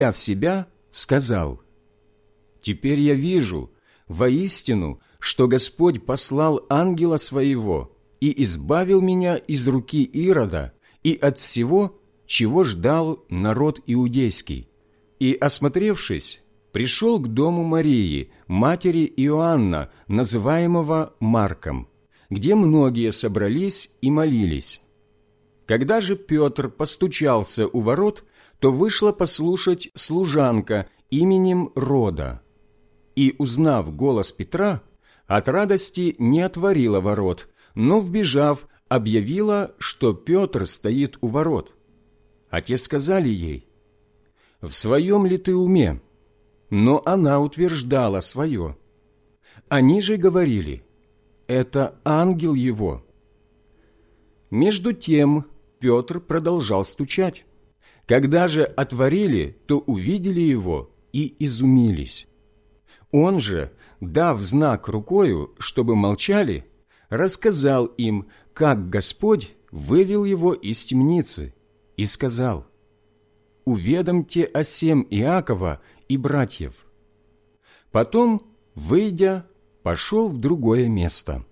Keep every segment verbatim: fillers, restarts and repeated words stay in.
в себя, сказал: «Теперь я вижу, воистину, что Господь послал ангела своего и избавил меня из руки Ирода и от всего, чего ждал народ иудейский. И, осмотревшись, пришел к дому Марии, матери Иоанна, называемого Марком, где многие собрались и молились. Когда же Петр постучался у ворот, то вышла послушать служанка именем Рода. И, узнав голос Петра, от радости не отворила ворот, но, вбежав, объявила, что Петр стоит у ворот. А те сказали ей: «В своем ли ты уме?» Но она утверждала свое. Они же говорили: «Это ангел его». Между тем Петр продолжал стучать. Когда же отворили, то увидели его и изумились. Он же, дав знак рукою, чтобы молчали, рассказал им, как Господь вывел его из темницы, и сказал: «Уведомьте о сем Иакова и братьев». Потом, выйдя, пошел в другое место.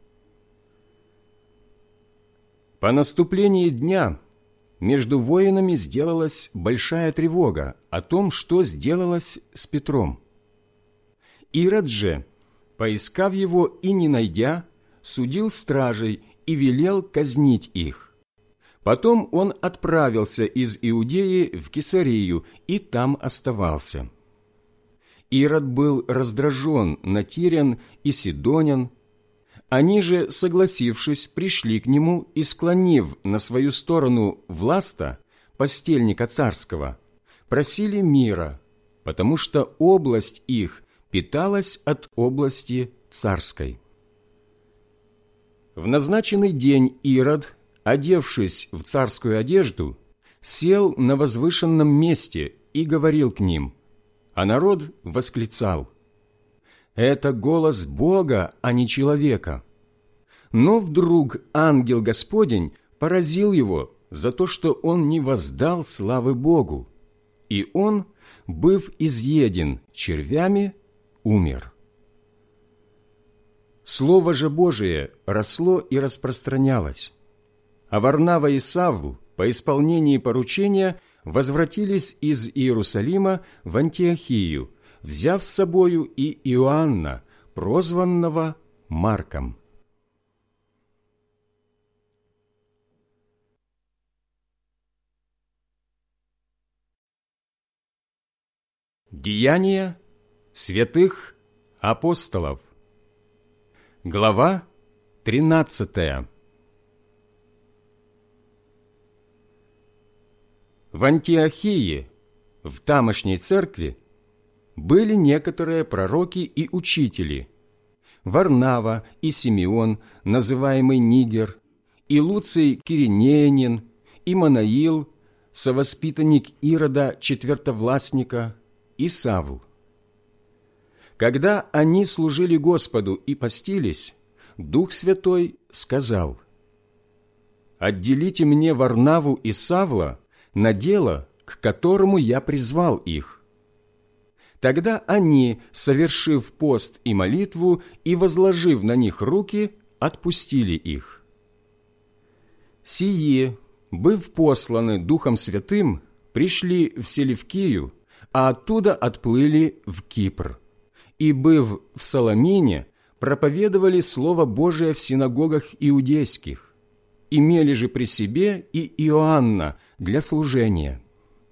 По наступлении дня между воинами сделалась большая тревога о том, что сделалось с Петром. Ирод же, поискав его и не найдя, судил стражей и велел казнить их. Потом он отправился из Иудеи в Кесарию и там оставался. Ирод был раздражен на Тирян и Сидонян. Они же, согласившись, пришли к нему и, склонив на свою сторону Власта, постельника царского, просили мира, потому что область их питалась от области царской. В назначенный день Ирод, одевшись в царскую одежду, сел на возвышенном месте и говорил к ним, а народ восклицал: «Это голос Бога, а не человека». Но вдруг ангел Господень поразил его за то, что он не воздал славы Богу, и он, быв изъеден червями, умер. Слово же Божие росло и распространялось, а Варнава и Савл по исполнении поручения возвратились из Иерусалима в Антиохию, взяв с собою и Иоанна, прозванного Марком. Деяния святых апостолов. Глава тринадцатая. В Антиохии, в тамошней церкви, были некоторые пророки и учители: Варнава и Симеон, называемый Нигер, и Луций Киринеянин, и Манаил, совоспитанник Ирода четвертовластника, и Савл. Когда они служили Господу и постились, Дух Святой сказал: «Отделите мне Варнаву и Савла на дело, к которому я призвал их». Тогда они, совершив пост и молитву и возложив на них руки, отпустили их. Сии, быв посланы Духом Святым, пришли в Селевкию, а оттуда отплыли в Кипр, и, быв в Саламине, проповедовали Слово Божие в синагогах иудейских, имели же при себе и Иоанна для служения.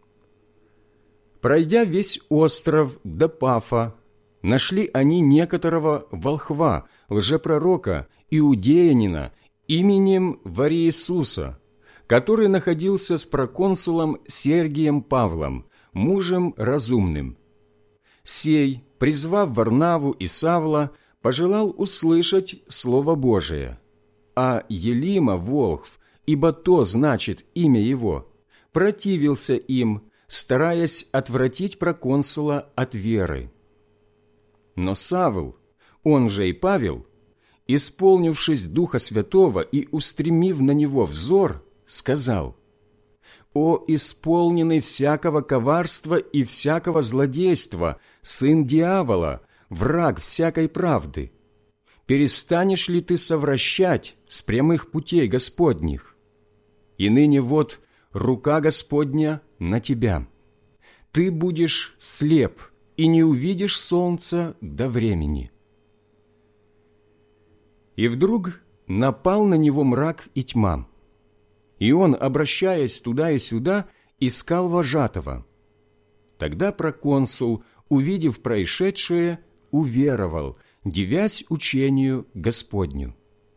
Пройдя весь остров до Пафа, нашли они некоторого волхва, лжепророка, иудеянина, именем Вариисуса, который находился с проконсулом Сергием Павлом, мужем разумным. Сей, призвав Варнаву и Савла, пожелал услышать Слово Божие, а Елима волхв, ибо то значит имя его, противился им, стараясь отвратить проконсула от веры. Но Савл, он же и Павел, исполнившись Духа Святого и устремив на него взор, сказал: «О, исполненный всякого коварства и всякого злодейства, сын дьявола, враг всякой правды! Перестанешь ли ты совращать с прямых путей Господних? И ныне вот рука Господня на тебя. Ты будешь слеп и не увидишь солнца до времени». И вдруг напал на него мрак и тьма, и он, обращаясь туда и сюда, искал вожатого. Тогда проконсул, увидев происшедшее, уверовал, дивясь учению Господню.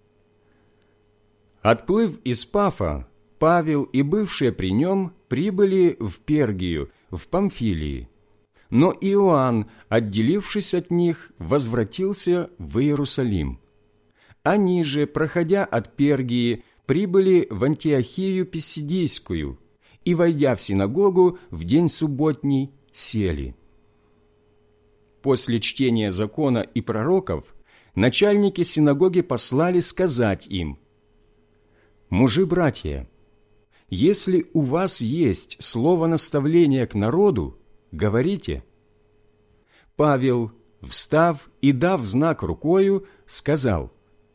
Отплыв из Пафа, Павел и бывшие при нем прибыли в Пергию, в Памфилии. Но Иоанн, отделившись от них, возвратился в Иерусалим. Они же, проходя от Пергии, прибыли в Антиохию Писидийскую и, войдя в синагогу, в день субботний сели. После чтения закона и пророков начальники синагоги послали сказать им: «Мужи-братья, если у вас есть слово наставления к народу, говорите». Павел, встав и дав знак рукою, сказал: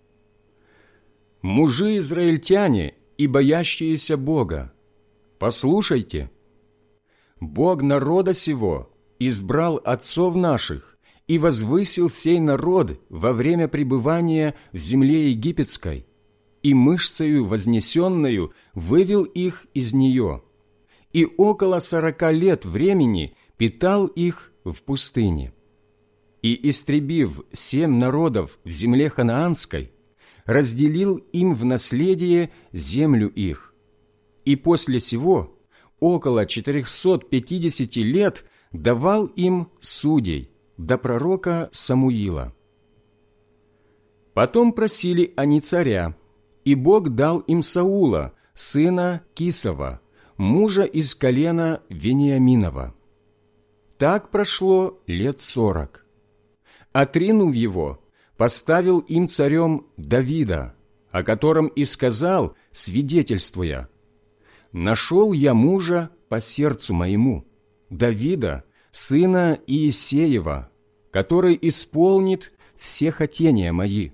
«Мужи израильтяне и боящиеся Бога, послушайте. Бог народа сего избрал отцов наших и возвысил сей народ во время пребывания в земле египетской, и мышцею вознесенную вывел их из нее, и около сорока лет времени питал их в пустыне. И, истребив семь народов в земле ханаанской, разделил им в наследие землю их, и после сего около четырехсот пятидесяти лет давал им судей до пророка Самуила. Потом просили они царя, и Бог дал им Саула, сына Кисова, мужа из колена Вениаминова. Так прошло лет сорок. Отринув его, поставил им царем Давида, о котором и сказал, свидетельствуя: «Нашел я мужа по сердцу моему, Давида, сына Иисеева, который исполнит все хотения мои».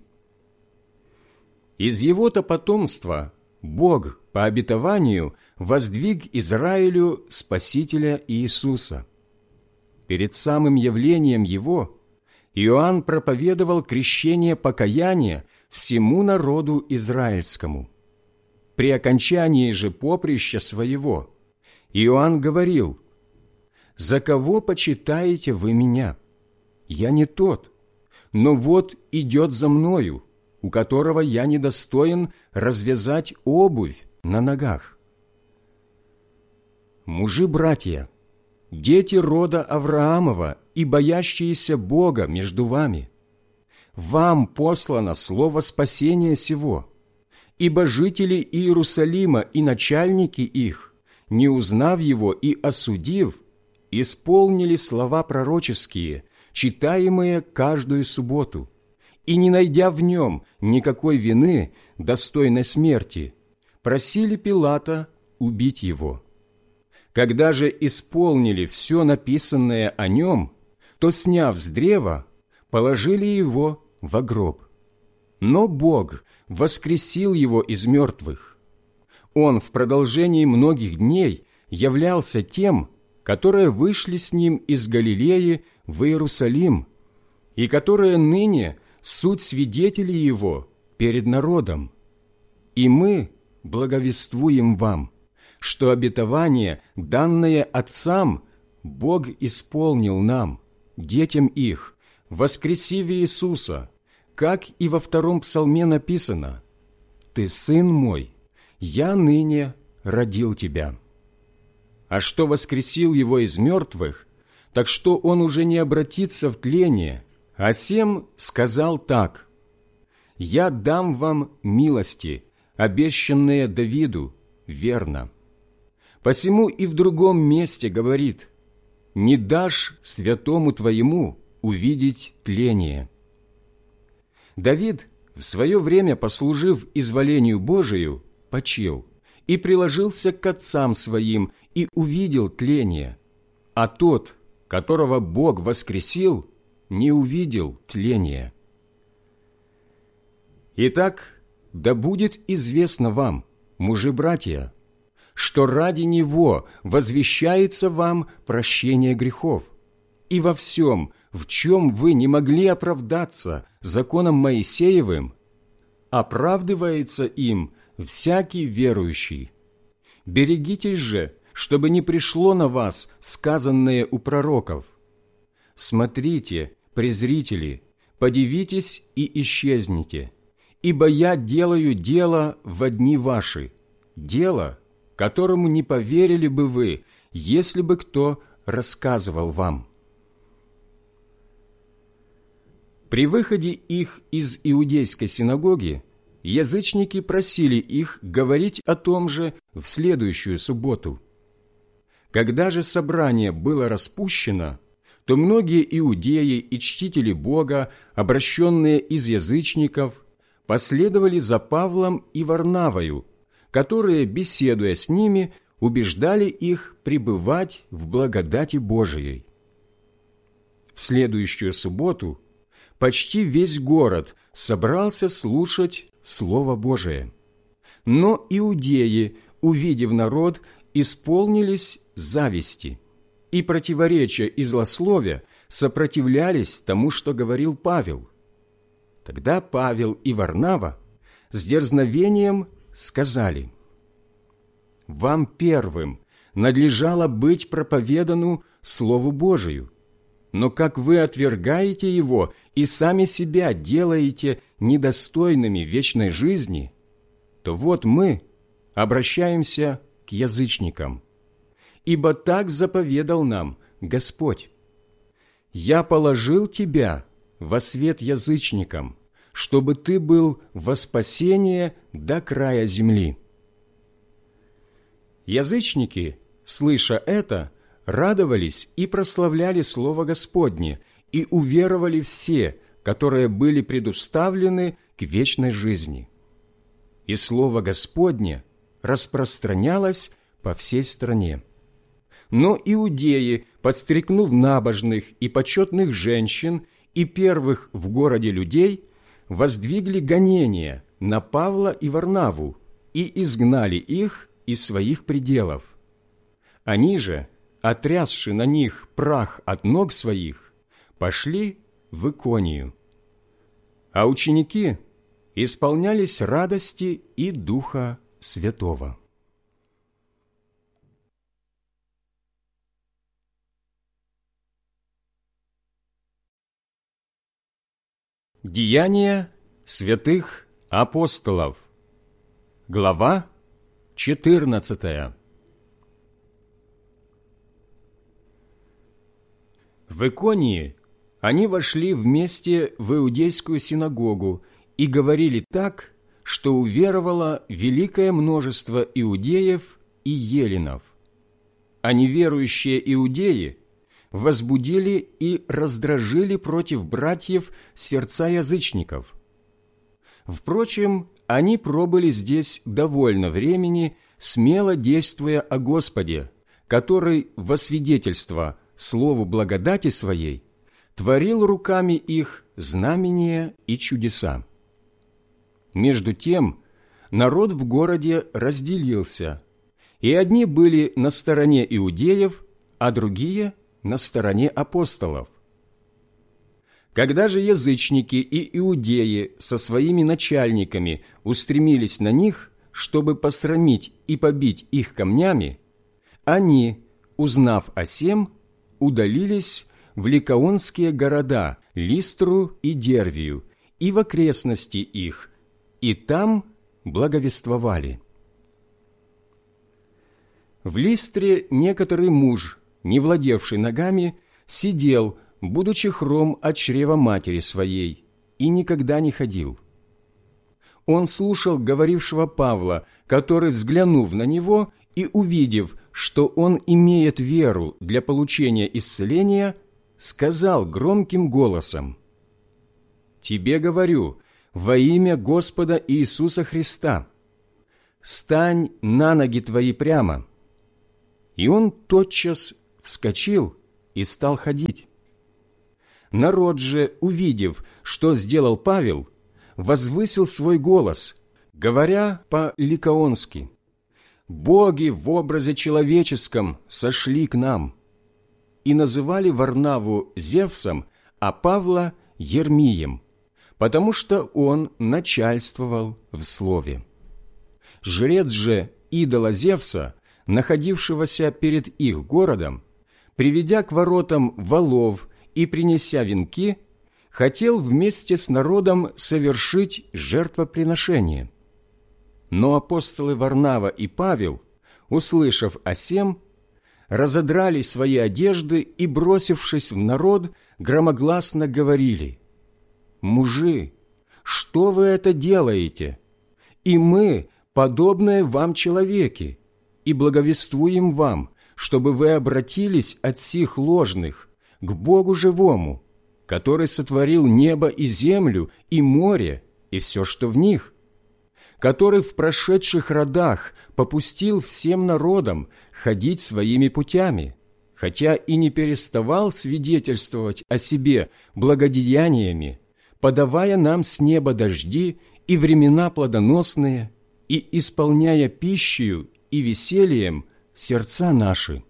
Из его-то потомства Бог по обетованию воздвиг Израилю Спасителя Иисуса. Перед самым явлением Его Иоанн проповедовал крещение покаяния всему народу израильскому. При окончании же поприща своего Иоанн говорил: «За кого почитаете вы меня? Я не тот, но вот идет за мною, у которого я недостоин развязать обувь на ногах». Мужи-братья, дети рода Авраамова и боящиеся Бога между вами, вам послано слово спасения сего, ибо жители Иерусалима и начальники их, не узнав его и осудив, исполнили слова пророческие, читаемые каждую субботу, и, не найдя в нем никакой вины, достойной смерти, просили Пилата убить его. Когда же исполнили все написанное о нем, то, сняв с древа, положили его во гроб. Но Бог воскресил его из мертвых. Он в продолжении многих дней являлся тем, которые вышли с ним из Галилеи в Иерусалим, и которые ныне суть свидетелей его перед народом. И мы благовествуем вам, что обетование, данное отцам, Бог исполнил нам, детям их, воскресив Иисуса, как и во втором псалме написано: «Ты, сын мой, я ныне родил тебя». А что воскресил его из мертвых, так что он уже не обратится в тление, а сем сказал так: «Я дам вам милости, обещанные Давиду, верно». Посему и в другом месте говорит: «Не дашь святому твоему увидеть тление». Давид, в свое время послужив изволению Божию, почил, и приложился к отцам своим и увидел тление, а тот, которого Бог воскресил, не увидел тления. Итак, да будет известно вам, мужи-братья, что ради Него возвещается вам прощение грехов, и во всем, в чем вы не могли оправдаться законом Моисеевым, оправдывается им всякий верующий. Берегитесь же, чтобы не пришло на вас сказанное у пророков. Смотрите, презрители, подивитесь и исчезните, ибо я делаю дело во дни ваши, дело, которому не поверили бы вы, если бы кто рассказывал вам». При выходе их из иудейской синагоги язычники просили их говорить о том же в следующую субботу. Когда же собрание было распущено, то многие иудеи и чтители Бога, обращенные из язычников, последовали за Павлом и Варнавою, которые, беседуя с ними, убеждали их пребывать в благодати Божией. В следующую субботу почти весь город собрался слушать Слово Божие. Но иудеи, увидев народ, исполнились зависти, и, противоречия и злословия, сопротивлялись тому, что говорил Павел. Тогда Павел и Варнава с дерзновением сказали: «Вам первым надлежало быть проповедану Слову Божию, но как вы отвергаете его и сами себя делаете недостойными вечной жизни, то вот мы обращаемся к язычникам. Ибо так заповедал нам Господь: «Я положил тебя во свет язычникам, чтобы ты был во спасение до края земли». Язычники, слыша это, радовались и прославляли Слово Господне, и уверовали все, которые были предуставлены к вечной жизни. И Слово Господне распространялось по всей стране. Но иудеи, подстрекнув набожных и почетных женщин и первых в городе людей, воздвигли гонения на Павла и Варнаву и изгнали их из своих пределов. Они же, отрясши на них прах от ног своих, пошли в Иконию. А ученики исполнялись радости и Духа Святого. Деяния святых апостолов. Глава четырнадцатая. В Иконии они вошли вместе в иудейскую синагогу и говорили так, что уверовало великое множество иудеев и еленов. А неверующие иудеи возбудили и раздражили против братьев сердца язычников. Впрочем, они пробыли здесь довольно времени, смело действуя о Господе, который во свидетельство слову благодати своей творил руками их знамения и чудеса. Между тем народ в городе разделился, и одни были на стороне иудеев, а другие – на стороне апостолов. Когда же язычники и иудеи со своими начальниками устремились на них, чтобы посрамить и побить их камнями, они, узнав о сем, удалились в ликаонские города Листру и Дервию и в окрестности их, и там благовествовали. В Листре некоторый муж, не владевший ногами, сидел, будучи хром от чрева матери своей, и никогда не ходил. Он слушал говорившего Павла, который, взглянув на него и увидев, что он имеет веру для получения исцеления, сказал громким голосом: «Тебе говорю, во имя Господа Иисуса Христа, стань на ноги твои прямо». И он тотчас вскочил и стал ходить. Народ же, увидев, что сделал Павел, возвысил свой голос, говоря по-ликаонски: «Боги в образе человеческом сошли к нам», и называли Варнаву Зевсом, а Павла Ермием, потому что он начальствовал в слове. Жрец же идола Зевса, находившегося перед их городом, приведя к воротам волов и принеся венки, хотел вместе с народом совершить жертвоприношение. Но апостолы Варнава и Павел, услышав о сем, разодрали свои одежды и, бросившись в народ, громогласно говорили: «Мужи, что вы это делаете? И мы, подобные вам человеки, и благовествуем вам, чтобы вы обратились от сих ложных к Богу живому, который сотворил небо и землю, и море, и все, что в них, который в прошедших родах попустил всем народам ходить своими путями, хотя и не переставал свидетельствовать о себе благодеяниями, подавая нам с неба дожди и времена плодоносные, и исполняя пищею и весельем сердца наши».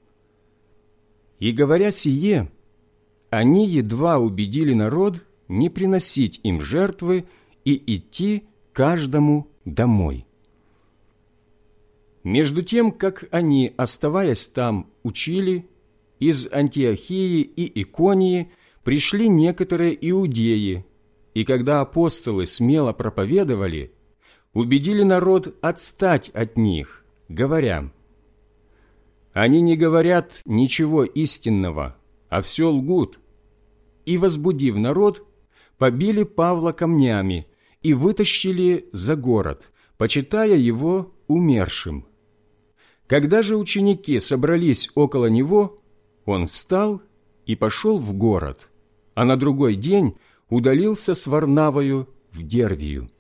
И говоря сие, они едва убедили народ не приносить им жертвы и идти каждому домой. Между тем, как они, оставаясь там, учили, из Антиохии и Иконии пришли некоторые иудеи, и когда апостолы смело проповедовали, убедили народ отстать от них, говоря: «Они не говорят ничего истинного, а все лгут». И, возбудив народ, побили Павла камнями и вытащили за город, почитая его умершим. Когда же ученики собрались около него, он встал и пошел в город, а на другой день удалился с Варнавою в Дервию.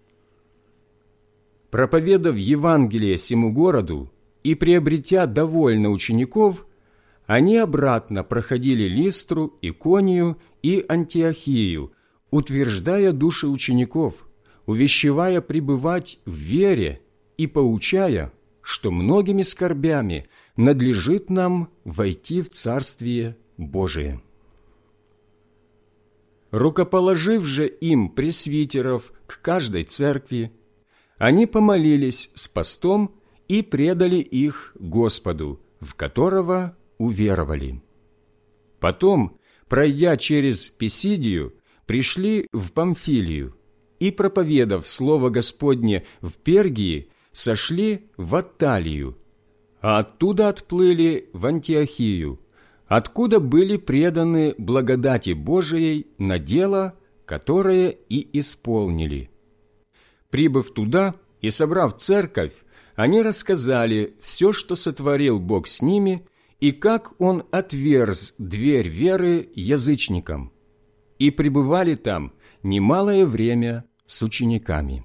Проповедав Евангелие сему городу и приобретя довольно учеников, они обратно проходили Листру, Иконию и Антиохию, утверждая души учеников, увещевая пребывать в вере и поучая, что многими скорбями надлежит нам войти в Царствие Божие. Рукоположив же им пресвитеров к каждой церкви, они помолились с постом и предали их Господу, в которого уверовали. Потом, пройдя через Писидию, пришли в Памфилию и, проповедав Слово Господне в Пергии, сошли в Атталию, а оттуда отплыли в Антиохию, откуда были преданы благодати Божией на дело, которое и исполнили. Прибыв туда и собрав церковь, они рассказали все, что сотворил Бог с ними, и как Он отверз дверь веры язычникам, и пребывали там немалое время с учениками.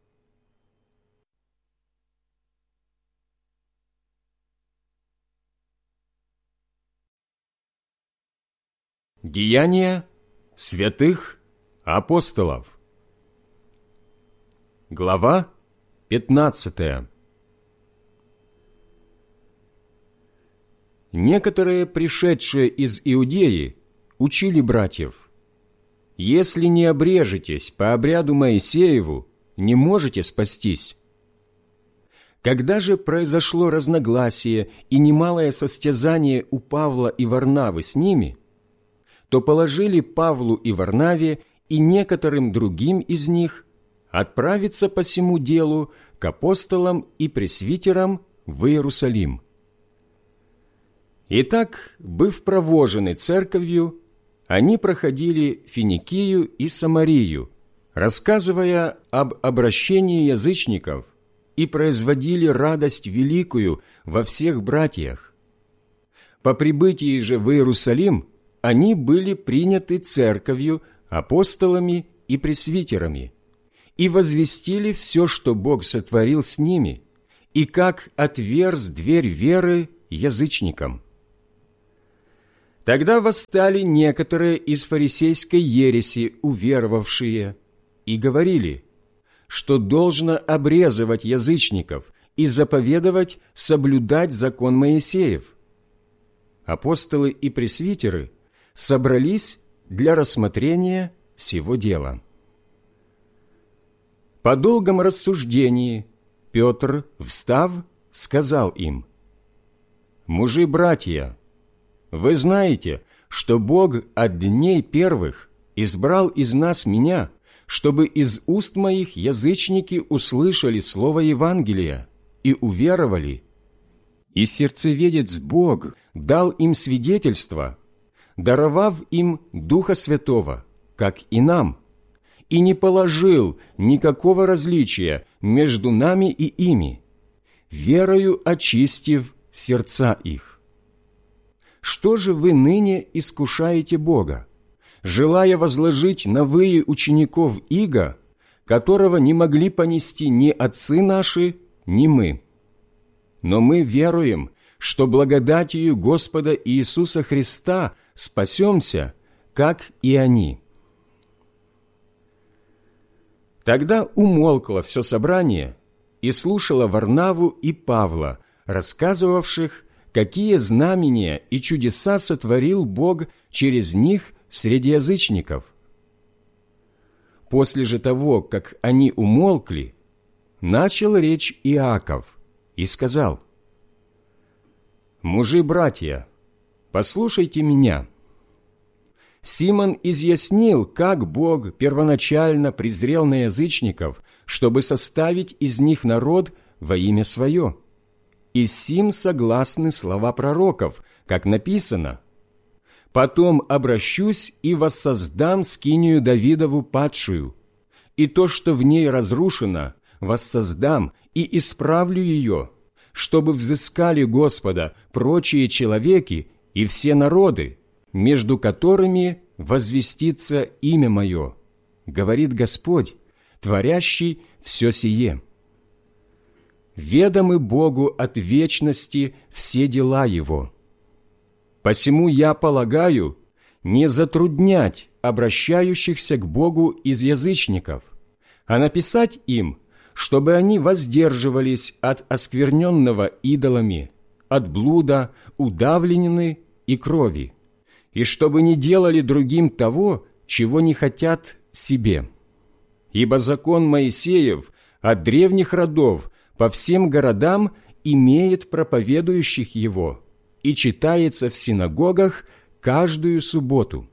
Деяния святых апостолов. Глава пятнадцатая. Некоторые, пришедшие из Иудеи, учили братьев: «Если не обрежетесь по обряду Моисееву, не можете спастись». Когда же произошло разногласие и немалое состязание у Павла и Варнавы с ними, то положили Павлу и Варнаве и некоторым другим из них отправиться по сему делу к апостолам и пресвитерам в Иерусалим. Итак, быв провожены церковью, они проходили Финикию и Самарию, рассказывая об обращении язычников, и производили радость великую во всех братьях. По прибытии же в Иерусалим они были приняты церковью, апостолами и пресвитерами, и возвестили все, что Бог сотворил с ними, и как отверз дверь веры язычникам. Тогда восстали некоторые из фарисейской ереси, уверовавшие, и говорили, что должно обрезывать язычников и заповедовать соблюдать закон Моисеев. Апостолы и пресвитеры собрались для рассмотрения сего дела. По долгом рассуждении Петр, встав, сказал им: «Мужи-братья, вы знаете, что Бог от дней первых избрал из нас меня, чтобы из уст моих язычники услышали слово Евангелия и уверовали. И сердцеведец Бог дал им свидетельство, даровав им Духа Святого, как и нам, и не положил никакого различия между нами и ими, верою очистив сердца их. Что же вы ныне искушаете Бога, желая возложить на вы учеников иго, которого не могли понести ни отцы наши, ни мы? Но мы веруем, что благодатью Господа Иисуса Христа спасемся, как и они». Тогда умолкло все собрание и слушало Варнаву и Павла, рассказывавших, какие знамения и чудеса сотворил Бог через них среди язычников. После же того, как они умолкли, начал речь Иаков и сказал: «Мужи-братья, послушайте меня. Симон изъяснил, как Бог первоначально презрел на язычников, чтобы составить из них народ во имя Свое. И сим согласны слова пророков, как написано: «Потом обращусь и воссоздам скинию Давидову падшую, и то, что в ней разрушено, воссоздам и исправлю ее, чтобы взыскали Господа прочие человеки и все народы, между которыми возвестится имя Мое, говорит Господь, творящий все сие. Ведомы Богу от вечности все дела Его. Посему я полагаю не затруднять обращающихся к Богу из язычников, а написать им, чтобы они воздерживались от оскверненного идолами, от блуда, удавленины и крови, и чтобы не делали другим того, чего не хотят себе. Ибо закон Моисеев от древних родов по всем городам имеет проповедующих его и читается в синагогах каждую субботу».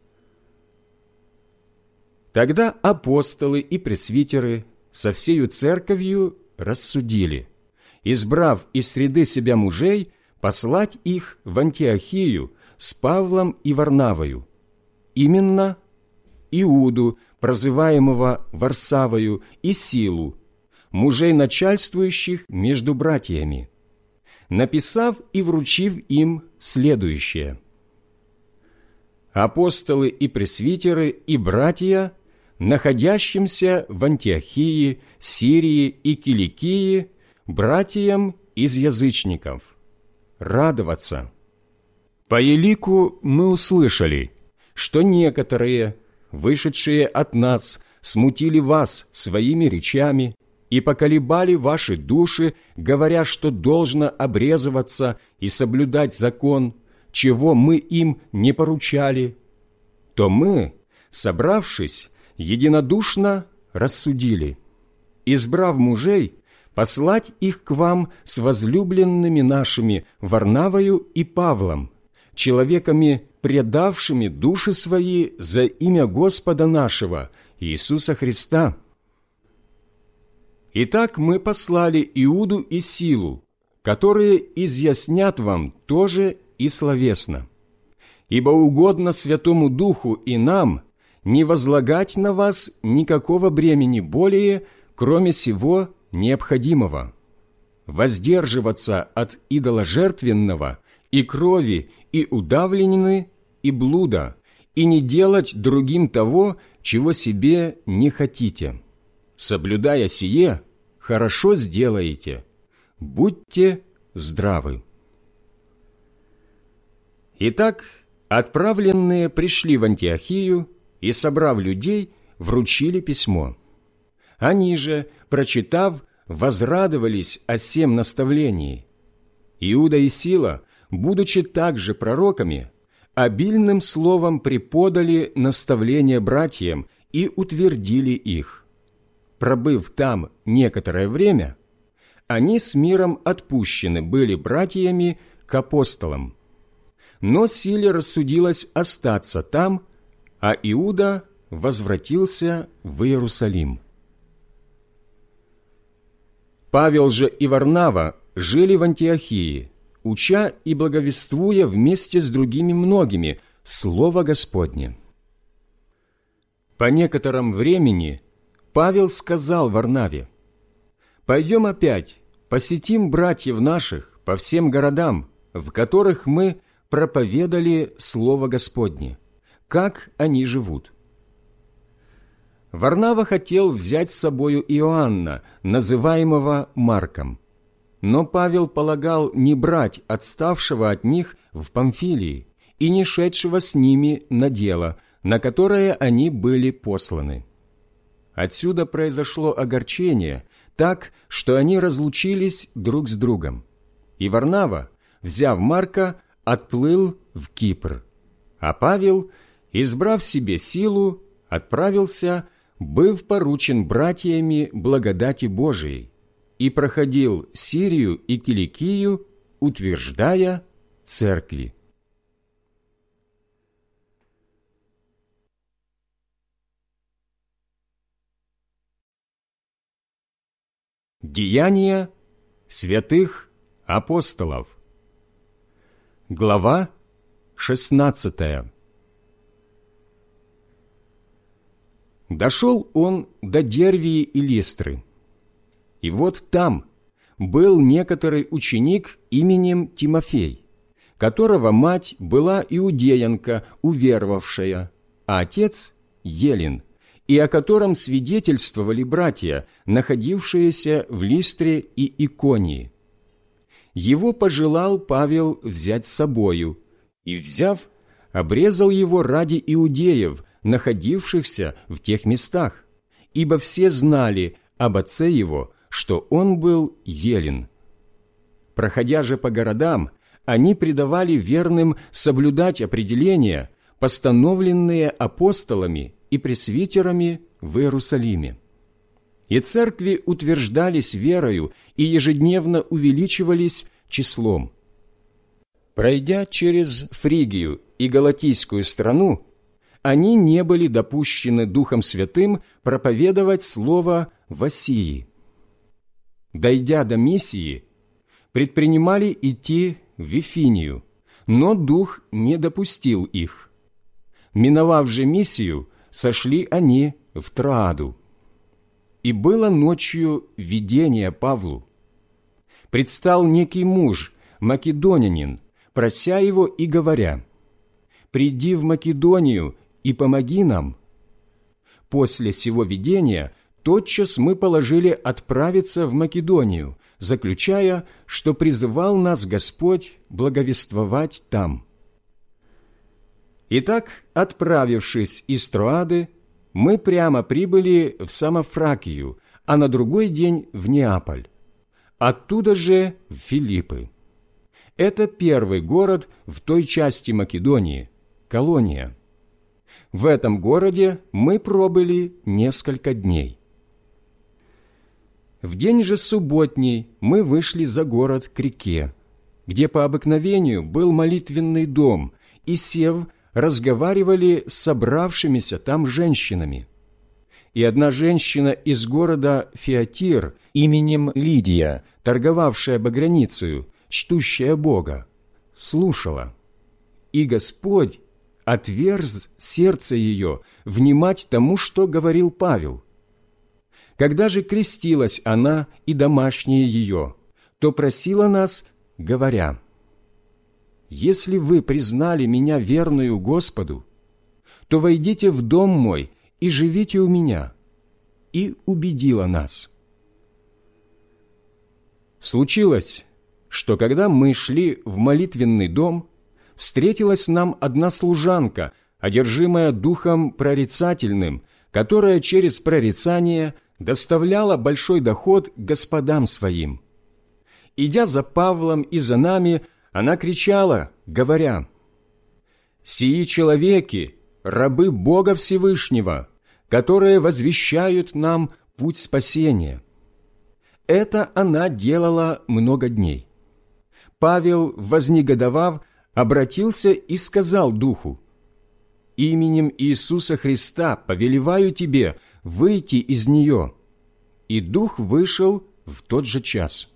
Тогда апостолы и пресвитеры со всею церковью рассудили, избрав из среды себя мужей, послать их в Антиохию с Павлом и Варнавою, именно Иуду, прозываемого Варсавою, и Силу, мужей начальствующих между братьями, написав и вручив им следующее: «Апостолы и пресвитеры и братья, находящимся в Антиохии, Сирии и Киликии, братьям из язычников, радоваться. По елику мы услышали, что некоторые, вышедшие от нас, смутили вас своими речами и поколебали ваши души, говоря, что должно обрезываться и соблюдать закон, чего мы им не поручали, то мы, собравшись, единодушно рассудили, избрав мужей, послать их к вам с возлюбленными нашими Варнавою и Павлом, человеками, предавшими души свои за имя Господа нашего, Иисуса Христа. Итак, мы послали Иуду и Силу, которые изъяснят вам тоже и словесно. Ибо угодно Святому Духу и нам не возлагать на вас никакого бремени более, кроме сего необходимого, воздерживаться от идоложертвенного и крови, и удавленины, и блуда, и не делать другим того, чего себе не хотите, соблюдая сие, хорошо сделаете. Будьте здравы». Итак, отправленные пришли в Антиохию и, собрав людей, вручили письмо. Они же, прочитав, возрадовались о сем наставлении. Иуда и Сила, будучи также пророками, обильным словом преподали наставления братьям и утвердили их. Пробыв там некоторое время, они с миром отпущены были братьями к апостолам. Но Силе рассудилось остаться там, а Иуда возвратился в Иерусалим. Павел же и Варнава жили в Антиохии, уча и благовествуя вместе с другими многими Слово Господне. По некотором времени Павел сказал Варнаве: «Пойдем опять, посетим братьев наших по всем городам, в которых мы проповедали Слово Господне, как они живут». Варнава хотел взять с собою Иоанна, называемого Марком. Но Павел полагал не брать отставшего от них в Памфилии и не шедшего с ними на дело, на которое они были посланы. Отсюда произошло огорчение, так, что они разлучились друг с другом. И Варнава, взяв Марка, отплыл в Кипр, а Павел, избрав себе Силу, отправился, быв поручен братьями благодати Божией, и проходил Сирию и Киликию, утверждая церкви. Деяния святых апостолов. Глава шестнадцатая. Дошел он до Дервии и Листры. И вот там был некоторый ученик именем Тимофей, которого мать была иудеянка, уверовавшая, а отец – Елин, и о котором свидетельствовали братья, находившиеся в Листре и Иконии. Его пожелал Павел взять с собою, и, взяв, обрезал его ради иудеев, находившихся в тех местах, ибо все знали об отце его, что он был Елин. Проходя же по городам, они предавали верным соблюдать определения, постановленные апостолами и пресвитерами в Иерусалиме. И церкви утверждались верою и ежедневно увеличивались числом. Пройдя через Фригию и Галатийскую страну, они не были допущены Духом Святым проповедовать слово в Асии. Дойдя до Миссии, предпринимали идти в Вифинию, но Дух не допустил их. Миновав же Миссию, сошли они в Троаду. И было ночью видение Павлу. Предстал некий муж, македонянин, прося его и говоря: «Приди в Македонию и помоги нам». После сего видения тотчас мы положили отправиться в Македонию, заключая, что призывал нас Господь благовествовать там. Итак, отправившись из Троады, мы прямо прибыли в Самофракию, а на другой день в Неаполь, оттуда же в Филиппы. Это первый город в той части Македонии, колония. В этом городе мы пробыли несколько дней. В день же субботний мы вышли за город к реке, где по обыкновению был молитвенный дом, и, сев, разговаривали с собравшимися там женщинами. И одна женщина из города Фиатир именем Лидия, торговавшая багряницею, чтущая Бога, слушала. И Господь отверз сердце ее внимать тому, что говорил Павел. Когда же крестилась она и домашние ее, то просила нас, говоря: «Если вы признали меня верную Господу, то войдите в дом мой и живите у меня. и убедила нас. Случилось, что когда мы шли в молитвенный дом, встретилась нам одна служанка, одержимая духом прорицательным, которая через прорицание доставляла большой доход господам своим. Идя за Павлом и за нами, она кричала, говоря: «Сии человеки, рабы Бога Всевышнего, которые возвещают нам путь спасения». Это она делала много дней. Павел, вознегодовав, обратился и сказал духу: «Именем Иисуса Христа повелеваю тебе выйти из нее». И дух вышел в тот же час.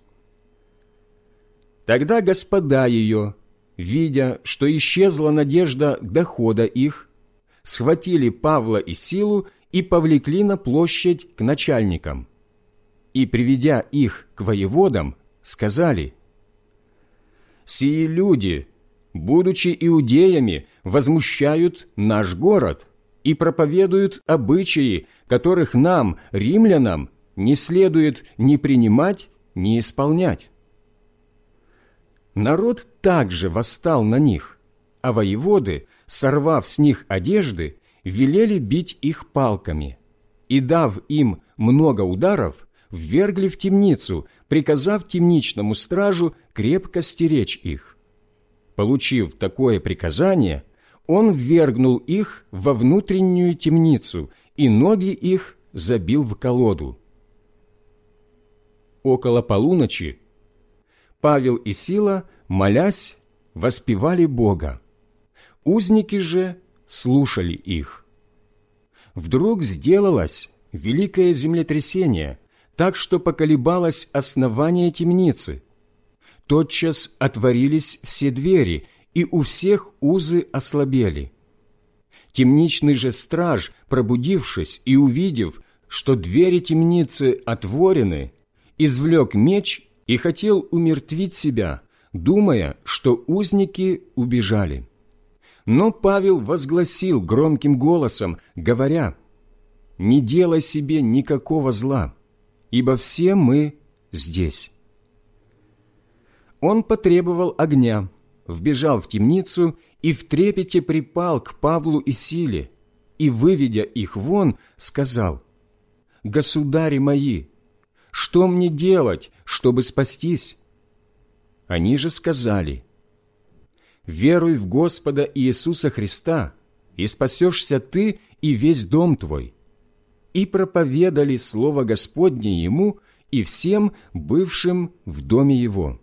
Тогда господа ее, видя, что исчезла надежда дохода их, схватили Павла и Силу и повлекли на площадь к начальникам. И, приведя их к воеводам, сказали: «Сии люди, будучи иудеями, возмущают наш город и проповедуют обычаи, которых нам, римлянам, не следует ни принимать, ни исполнять». Народ также восстал на них, а воеводы, сорвав с них одежды, велели бить их палками, и, дав им много ударов, ввергли в темницу, приказав темничному стражу крепко стеречь их. Получив такое приказание, он ввергнул их во внутреннюю темницу, и ноги их забил в колоду. Около полуночи Павел и Сила, молясь, воспевали Бога. Узники же слушали их. Вдруг сделалось великое землетрясение, так что поколебалось основание темницы. Тотчас отворились все двери, и у всех узы ослабели. Темничный же страж, пробудившись и увидев, что двери темницы отворены, извлек меч и хотел умертвить себя, думая, что узники убежали. Но Павел возгласил громким голосом, говоря: «Не делай себе никакого зла, ибо все мы здесь». Он потребовал огня, вбежал в темницу и в трепете припал к Павлу и Силе, и, выведя их вон, сказал: «Государи мои, что мне делать, чтобы спастись?» Они же сказали: «Веруй в Господа Иисуса Христа, и спасешься ты и весь дом твой». И проповедали слово Господне ему и всем бывшим в доме его.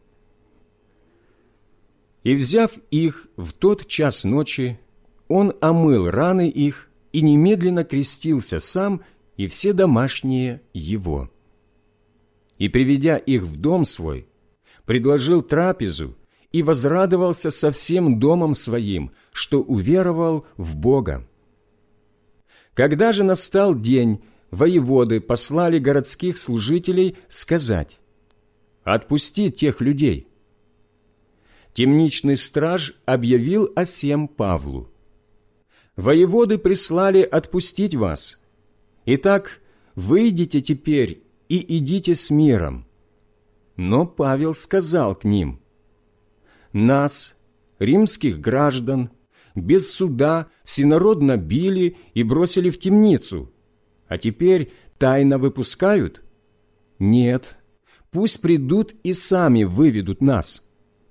И, взяв их в тот час ночи, он омыл раны их и немедленно крестился сам и все домашние его. И, приведя их в дом свой, предложил трапезу и возрадовался со всем домом своим, что уверовал в Бога. Когда же настал день, воеводы послали городских служителей сказать: «Отпусти тех людей». Темничный страж объявил о сем Павлу: «Воеводы прислали отпустить вас. Итак, выйдите теперь и идите с миром». Но Павел сказал к ним: «Нас, римских граждан, без суда всенародно били и бросили в темницу, а теперь тайно выпускают? Нет, пусть придут и сами выведут нас».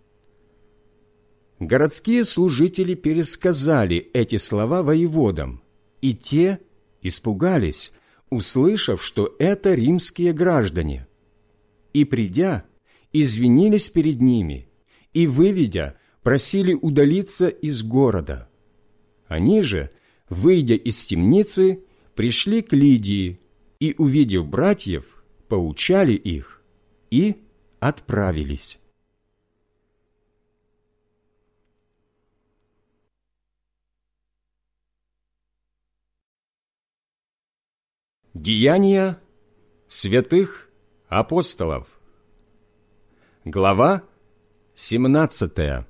Городские служители пересказали эти слова воеводам, и те испугались, услышав, что это римские граждане. И, придя, извинились перед ними, и, выведя, просили удалиться из города. Они же, выйдя из темницы, пришли к Лидии и, увидев братьев, поучали их и отправились. Деяния святых апостолов. Глава семнадцатая.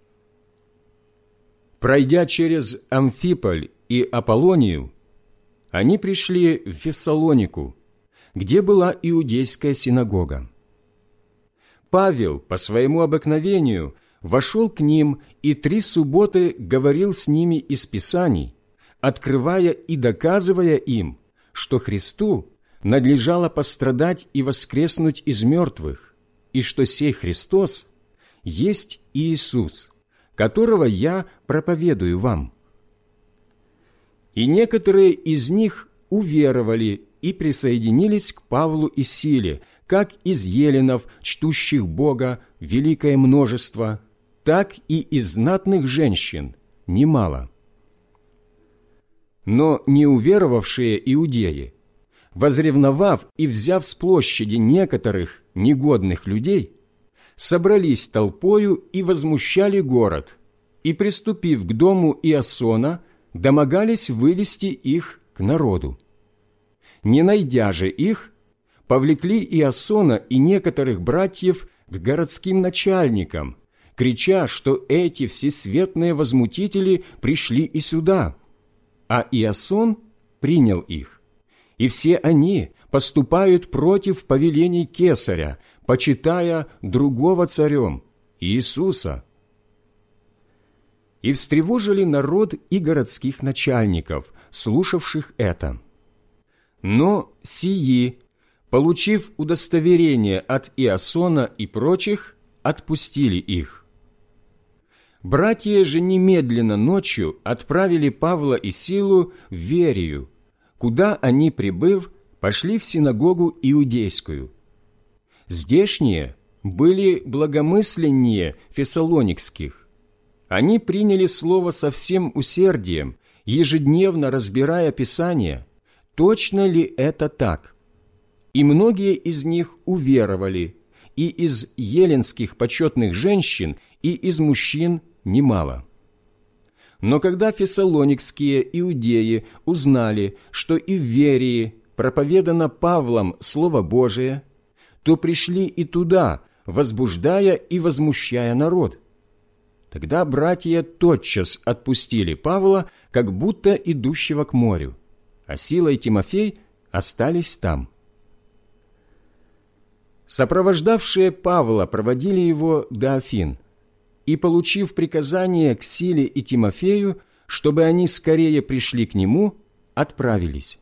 Пройдя через Амфиполь и Аполлонию, они пришли в Фессалонику, где была иудейская синагога. Павел по своему обыкновению вошел к ним и три субботы говорил с ними из Писаний, открывая и доказывая им, что Христу надлежало пострадать и воскреснуть из мертвых, и что сей Христос есть Иисус, которого я проповедую вам. И некоторые из них уверовали и присоединились к Павлу и Силе, как из еленов, чтущих Бога, великое множество, так и из знатных женщин немало. Но неуверовавшие иудеи, возревновав и взяв с площади некоторых негодных людей, собрались толпою и возмущали город, и, приступив к дому Иасона, домогались вывести их к народу. Не найдя же их, повлекли Иасона и некоторых братьев к городским начальникам, крича, что эти всесветные возмутители пришли и сюда. А Иасон принял их, и все они поступают против повелений Кесаря, почитая другого царем, Иисуса. И встревожили народ и городских начальников, слушавших это. Но сии, получив удостоверение от Иасона и прочих, отпустили их. Братья же немедленно ночью отправили Павла и Силу в Верию, куда они, прибыв, пошли в синагогу иудейскую. Здешние были благомысленнее фессалоникских. Они приняли слово со всем усердием, ежедневно разбирая Писание, точно ли это так. И многие из них уверовали, и из еленских почетных женщин, и из мужчин немало. Но когда фессалоникские иудеи узнали, что и в Верии проповедано Павлом Слово Божие, то пришли и туда, возбуждая и возмущая народ. Тогда братья тотчас отпустили Павла, как будто идущего к морю, а Сила и Тимофей остались там. Сопровождавшие Павла проводили его до Афин, и, получив приказание к Силе и Тимофею, чтобы они скорее пришли к нему, отправились.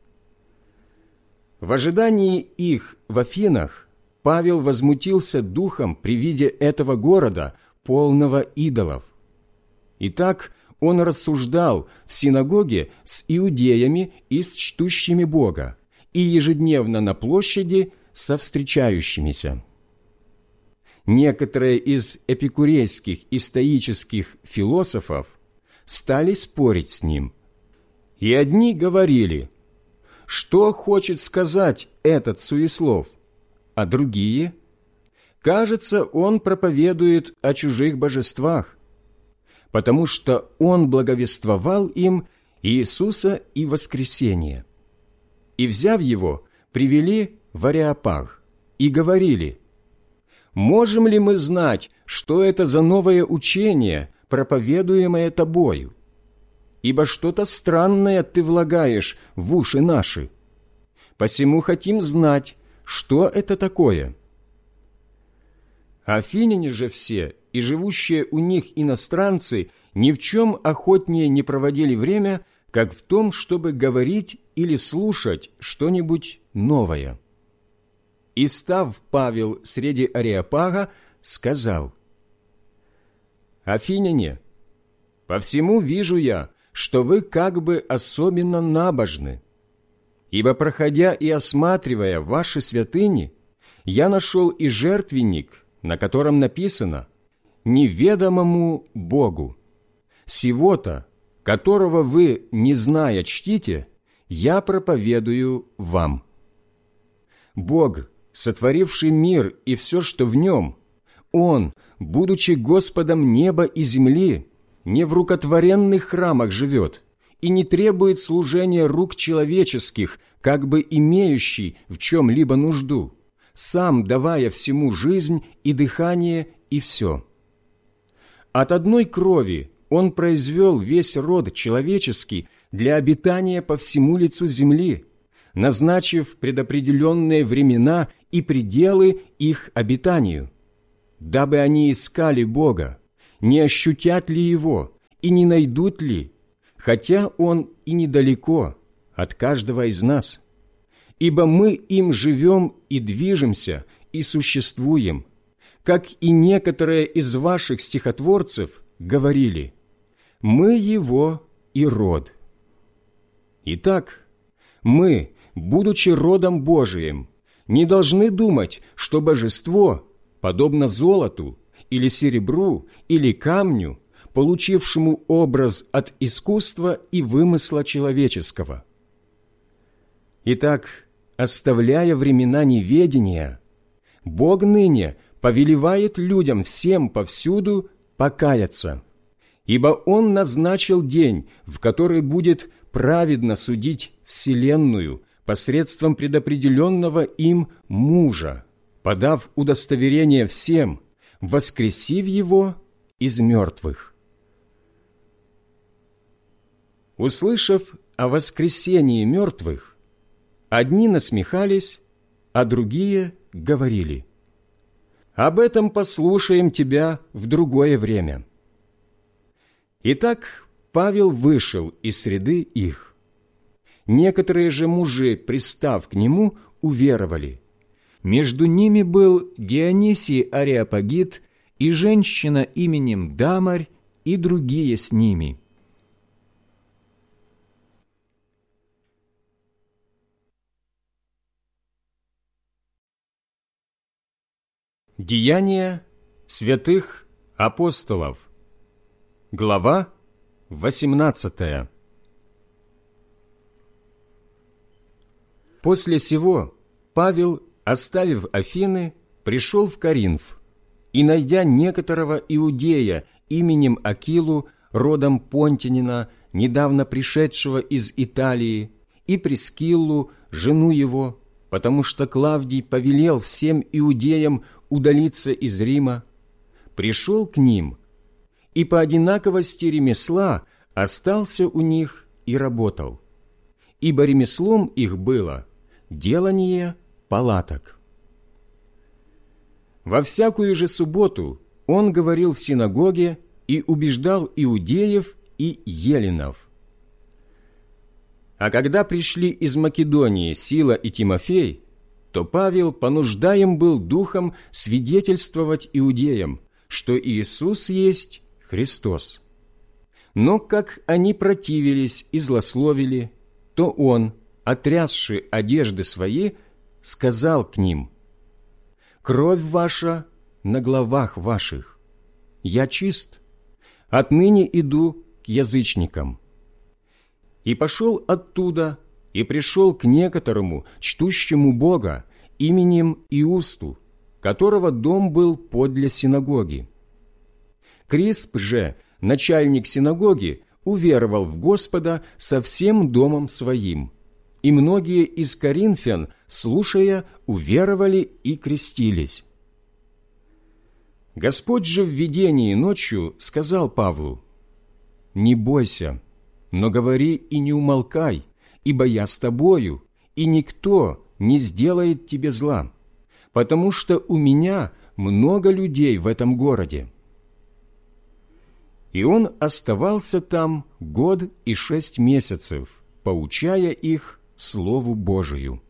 В ожидании их в Афинах Павел возмутился духом при виде этого города, полного идолов. Итак, он рассуждал в синагоге с иудеями и с чтущими Бога, и ежедневно на площади со встречающимися. Некоторые из эпикурейских и стоических философов стали спорить с ним, и одни говорили, что хочет сказать этот суеслов, а другие, кажется, он проповедует о чужих божествах, потому что он благовествовал им Иисуса и воскресение. И, взяв его, привели в Ареопаг и говорили, «Можем ли мы знать, что это за новое учение, проповедуемое тобою? Ибо что-то странное ты влагаешь в уши наши. Посему хотим знать, что это такое». Афиняне же все и живущие у них иностранцы ни в чем охотнее не проводили время, как в том, чтобы говорить или слушать что-нибудь новое. И, став Павел среди Ареопага, сказал, «Афиняне, по всему вижу я, что вы как бы особенно набожны, ибо, проходя и осматривая ваши святыни, я нашел и жертвенник, на котором написано «Неведомому Богу». Сего-то, которого вы, не зная, чтите, я проповедую вам. Бог, сотворивший мир и все, что в нем, Он, будучи Господом неба и земли, не в рукотворенных храмах живет и не требует служения рук человеческих, как бы имеющий в чем-либо нужду, сам давая всему жизнь и дыхание и все. От одной крови Он произвел весь род человеческий для обитания по всему лицу земли, назначив предопределенные времена и пределы их обитанию, дабы они искали Бога, не ощутят ли Его и не найдут ли, хотя Он и недалеко от каждого из нас. Ибо мы им живем и движемся, и существуем, как и некоторые из ваших стихотворцев говорили: «Мы Его и род». Итак, мы, будучи родом Божиим, не должны думать, что божество, подобно золоту или серебру или камню, получившему образ от искусства и вымысла человеческого. Итак, оставляя времена неведения, Бог ныне повелевает людям всем повсюду покаяться, ибо Он назначил день, в который будет праведно судить вселенную посредством предопределенного им мужа, подав удостоверение всем, воскресив Его из мертвых. Услышав о воскресении мертвых, одни насмехались, а другие говорили: «Об этом послушаем тебя в другое время». Итак, Павел вышел из среды их. Некоторые же мужи, пристав к нему, уверовали. Между ними был Дионисий Ареопагит и женщина именем Дамарь и другие с ними. Деяния святых апостолов. Глава восемнадцатая. После сего Павел, оставив Афины, пришел в Коринф, и, найдя некоторого иудея именем Акилу, родом Понтянина, недавно пришедшего из Италии, и Прискиллу, жену его, потому что Клавдий повелел всем иудеям удалиться из Рима, пришел к ним и по одинаковости ремесла остался у них и работал, ибо ремеслом их было делание палаток. Во всякую же субботу он говорил в синагоге и убеждал иудеев и еленов. А когда пришли из Македонии Сила и Тимофей, то Павел понуждаем был духом свидетельствовать иудеям, что Иисус есть Христос. Но как они противились и злословили, то он, отрясши одежды свои, сказал к ним: «Кровь ваша на главах ваших. Я чист, отныне иду к язычникам». И пошел оттуда, и пришел к некоторому, чтущему Бога, именем Иусту, которого дом был подле синагоги. Крисп же, начальник синагоги, уверовал в Господа со всем домом своим, и многие из коринфян, слушая, уверовали и крестились. Господь же в видении ночью сказал Павлу: «Не бойся, но говори и не умолкай, ибо я с тобою, и никто не сделает тебе зла, потому что у меня много людей в этом городе». И он оставался там год и шесть месяцев, поучая их Слову Божию.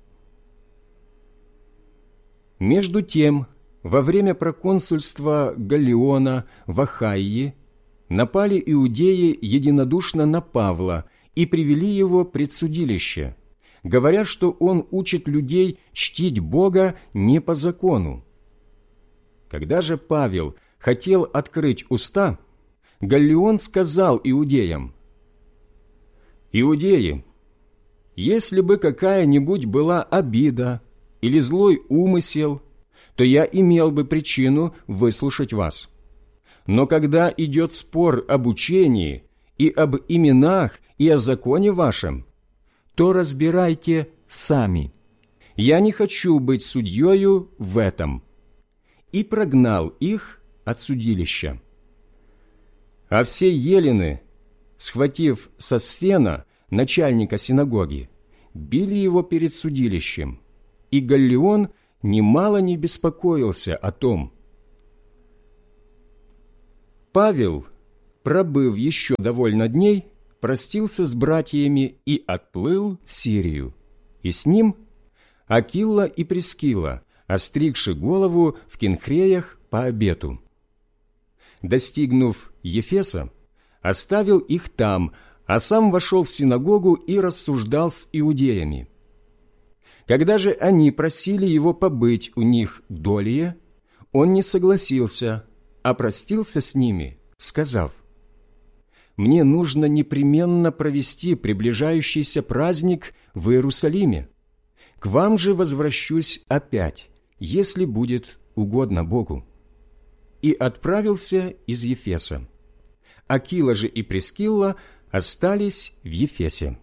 Между тем, во время проконсульства Галлиона в Ахайи напали иудеи единодушно на Павла и привели его пред судилище, говоря, что он учит людей чтить Бога не по закону. Когда же Павел хотел открыть уста, Галлион сказал иудеям: «Иудеи, если бы какая-нибудь была обида или злой умысел, то я имел бы причину выслушать вас. Но когда идет спор об учении и об именах и о законе вашем, то разбирайте сами. Я не хочу быть судьею в этом». И прогнал их от судилища. А все елены, схватив Сосфена, начальника синагоги, били его перед судилищем, и Галлион немало не беспокоился о том. Павел, пробыв еще довольно дней, простился с братьями и отплыл в Сирию, и с ним Акилла и Прискилла, остригши голову в Кенхреях по обету. Достигнув Ефеса, оставил их там, а сам вошел в синагогу и рассуждал с иудеями. Когда же они просили его побыть у них долее, он не согласился, а простился с ними, сказав: «Мне нужно непременно провести приближающийся праздник в Иерусалиме. К вам же возвращусь опять, если будет угодно Богу». И отправился из Ефеса. Акилла же и Прискилла остались в Ефесе.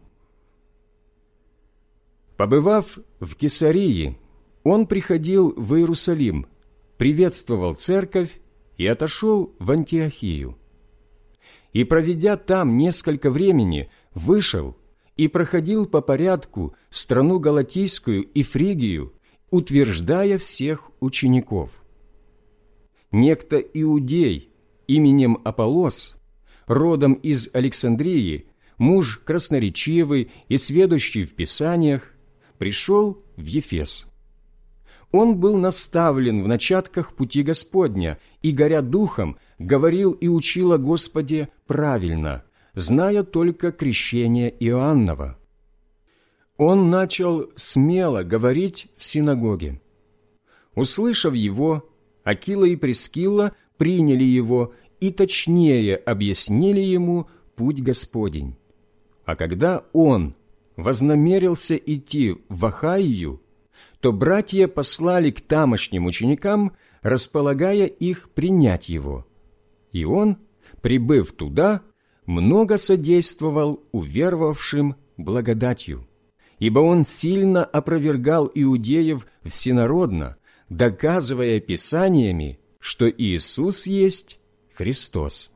Побывав в Кесарии, он приходил в Иерусалим, приветствовал церковь и отошел в Антиохию. И, проведя там несколько времени, вышел и проходил по порядку страну Галатийскую и Фригию, утверждая всех учеников. Некто иудей именем Аполлос, родом из Александрии, муж красноречивый и сведущий в Писаниях, пришел в Ефес. Он был наставлен в начатках пути Господня и, горя духом, говорил и учил о Господе правильно, зная только крещение Иоаннова. Он начал смело говорить в синагоге. Услышав его, Акилла и Прискилла приняли его и точнее объяснили ему путь Господень. А когда он вознамерился идти в Ахаию, то братья послали к тамошним ученикам, располагая их принять его. И он, прибыв туда, много содействовал уверовавшим благодатью, ибо он сильно опровергал иудеев всенародно, доказывая Писаниями, что Иисус есть Христос.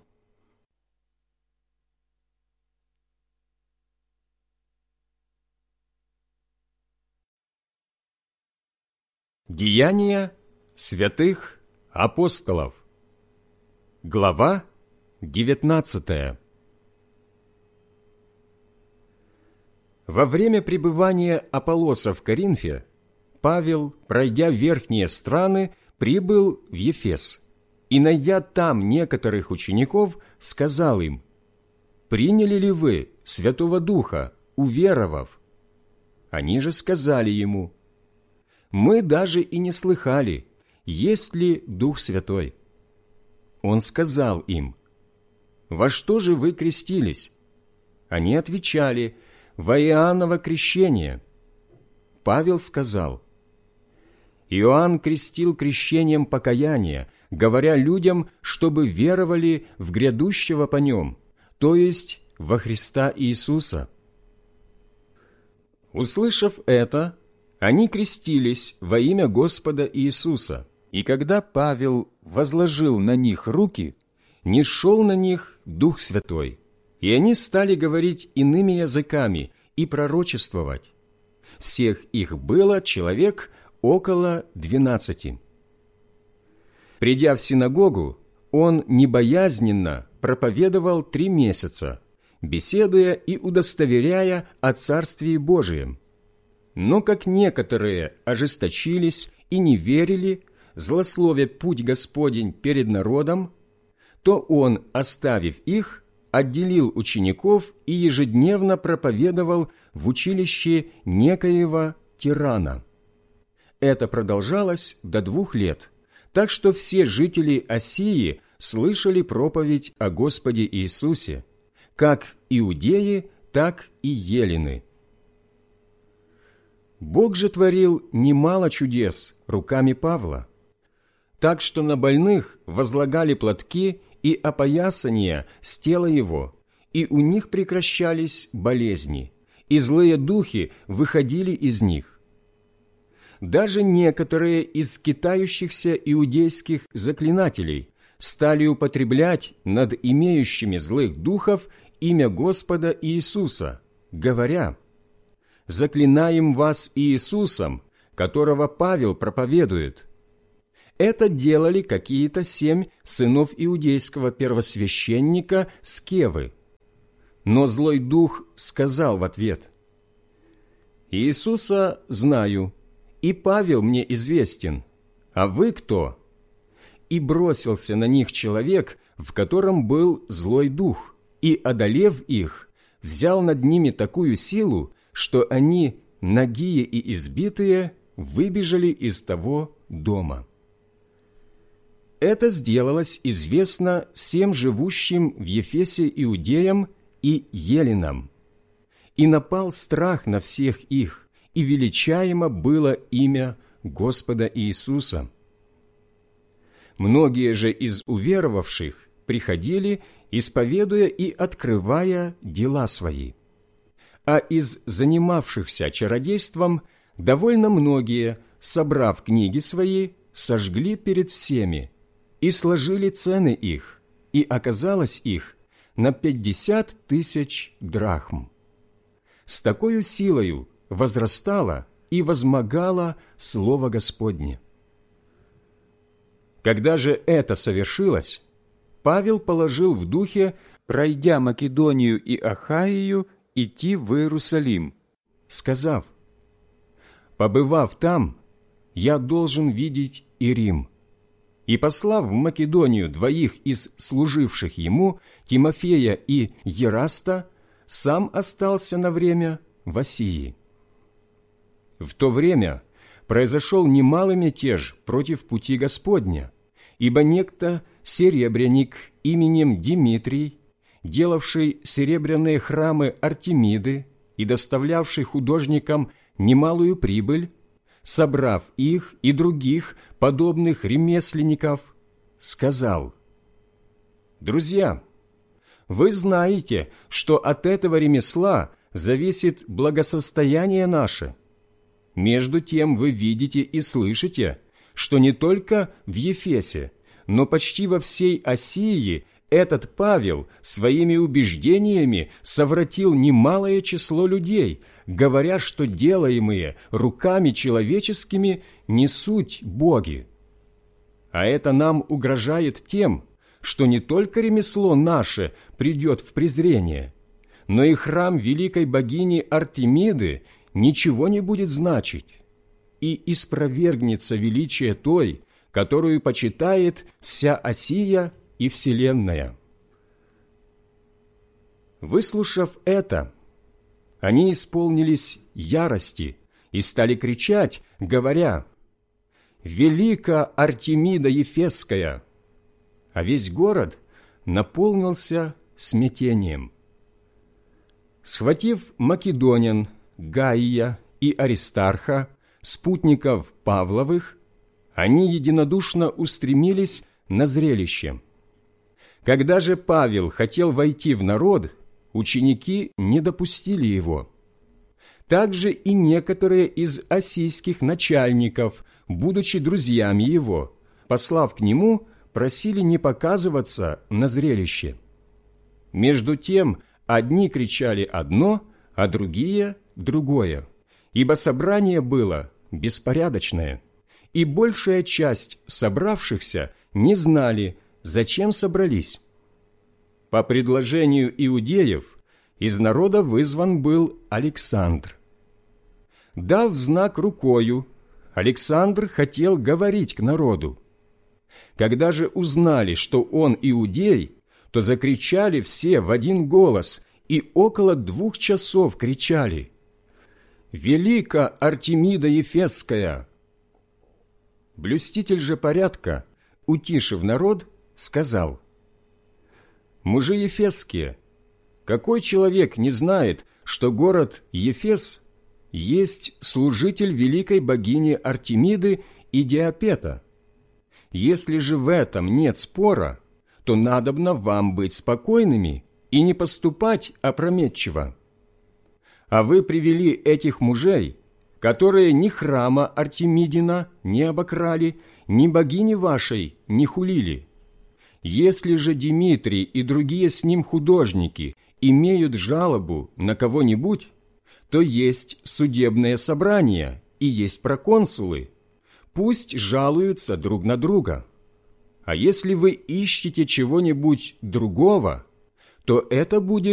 Деяния святых апостолов. Глава девятнадцатая. Во время пребывания Аполлоса в Коринфе Павел, пройдя верхние страны, прибыл в Ефес и, найдя там некоторых учеников, сказал им: «Приняли ли вы Святого Духа, уверовав?» Они же сказали ему: «Мы даже и не слыхали, есть ли Дух Святой». Он сказал им: «Во что же вы крестились?» Они отвечали: «Во Иоанново крещение». Павел сказал: «Иоанн крестил крещением покаяния, говоря людям, чтобы веровали в грядущего по нем, то есть во Христа Иисуса». Услышав это, они крестились во имя Господа Иисуса, и когда Павел возложил на них руки, нисшел на них Дух Святой, и они стали говорить иными языками и пророчествовать. Всех их было человек около двенадцати. Придя в синагогу, он небоязненно проповедовал три месяца, беседуя и удостоверяя о Царствии Божием. Но как некоторые ожесточились и не верили, злословя путь Господень перед народом, то он, оставив их, отделил учеников и ежедневно проповедовал в училище некоего Тирана. Это продолжалось до двух лет, так что все жители Асии слышали проповедь о Господе Иисусе, как иудеи, так и елены. Бог же творил немало чудес руками Павла, так что на больных возлагали платки и опоясания с тела его, и у них прекращались болезни, и злые духи выходили из них. Даже некоторые из скитающихся иудейских заклинателей стали употреблять над имеющими злых духов имя Господа Иисуса, говоря: «Заклинаем вас Иисусом, которого Павел проповедует». Это делали какие-то семь сынов иудейского первосвященника Скевы. Но злой дух сказал в ответ: «Иисуса знаю, и Павел мне известен, а вы кто?» И бросился на них человек, в котором был злой дух, и, одолев их, взял над ними такую силу, что они, нагие и избитые, выбежали из того дома. Это сделалось известно всем живущим в Ефесе иудеям и еллинам. И напал страх на всех их, и величаемо было имя Господа Иисуса. Многие же из уверовавших приходили, исповедуя и открывая дела свои. А из занимавшихся чародейством довольно многие, собрав книги свои, сожгли перед всеми, и сложили цены их, и оказалось их на пятьдесят тысяч драхм. С такою силою возрастало и возмогало Слово Господне. Когда же это совершилось, Павел положил в духе, пройдя Македонию и Ахаию, идти в Иерусалим, сказав: «Побывав там, я должен видеть и Рим». И, послав в Македонию двоих из служивших ему, Тимофея и Ераста, сам остался на время в Асии. В то время произошел немалый мятеж против пути Господня, ибо некто серебряник именем Димитрий, делавший серебряные храмы Артемиды и доставлявший художникам немалую прибыль, собрав их и других подобных ремесленников, сказал: «Друзья, вы знаете, что от этого ремесла зависит благосостояние наше. Между тем вы видите и слышите, что не только в Ефесе, но почти во всей Асии этот Павел своими убеждениями совратил немалое число людей, говоря, что делаемые руками человеческими не суть боги. А это нам угрожает тем, что не только ремесло наше придет в презрение, но и храм великой богини Артемиды ничего не будет значить, и испровергнется величие той, которую почитает вся Асия и вселенная». Выслушав это, они исполнились ярости и стали кричать, говоря: «Велика Артемида Ефесская!» А весь город наполнился смятением. Схватив македонян Гаия и Аристарха, спутников Павловых, они единодушно устремились на зрелище. Когда же Павел хотел войти в народ, ученики не допустили его. Также и некоторые из ассийских начальников, будучи друзьями его, послав к нему, просили не показываться на зрелище. Между тем одни кричали одно, а другие – другое, ибо собрание было беспорядочное, и большая часть собравшихся не знали, зачем собрались. По предложению иудеев из народа вызван был Александр. Дав знак рукою, Александр хотел говорить к народу. Когда же узнали, что он иудей, то закричали все в один голос, и около двух часов кричали: «Велика Артемида Ефесская!» Блюститель же порядка, утишив народ, сказал: «Мужи ефесские, какой человек не знает, что город Ефес есть служитель великой богини Артемиды и Диопета? Если же в этом нет спора, то надобно вам быть спокойными и не поступать опрометчиво. А вы привели этих мужей, которые ни храма Артемидина не обокрали, ни богини вашей не хулили. Если же Димитрий и другие с ним художники имеют жалобу на кого-нибудь, то есть судебное собрание и есть проконсулы. Пусть жалуются друг на друга. А если вы ищете чего-нибудь другого, то это будет